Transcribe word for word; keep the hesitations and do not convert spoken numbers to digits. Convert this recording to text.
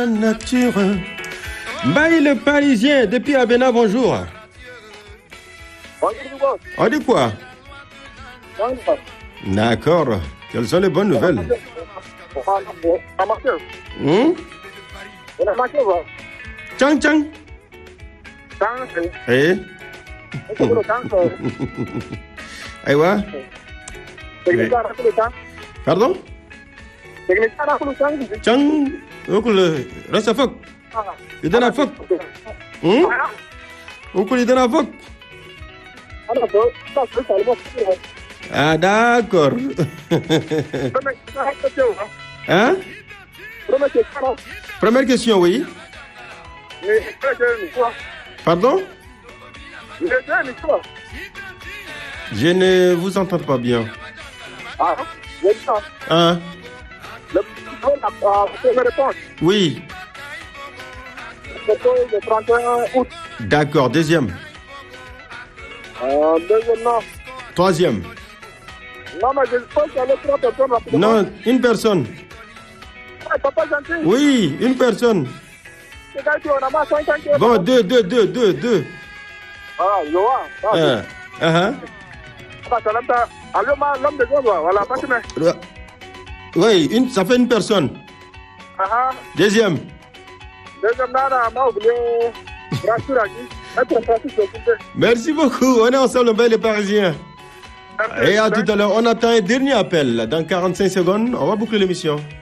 la nature. Mbaye le Parisien, depuis Abena, bonjour. Bonjour. On dit quoi? Bonjour. D'accord. Quelles sont les bonnes nouvelles? Hum? Chang Chang. Eh? Aywa. Pardon? Chang. Oncle, reste fok. Il donne à fok. Hum? Oncle, il donne à fok. Ah, d'accord. Hein? Première question, oui. Pardon? Je ne vous entends pas bien. Hein? Oui. D'accord, deuxième. Troisième. Non, une personne. Oui, une personne. Bon, deux, deux, deux, deux, deux. Ah, uh-huh. Oui, une, ça fait une personne. Deuxième. Merci beaucoup. On est ensemble, les Parisiens. Et à tout à l'heure. On attend un dernier appel. Dans quarante-cinq secondes, on va boucler l'émission.